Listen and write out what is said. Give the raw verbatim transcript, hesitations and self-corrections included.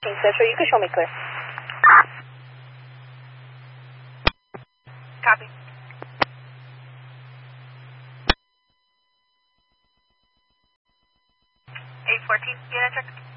Central, you can show me clear. Copy. eight fourteen, unit check.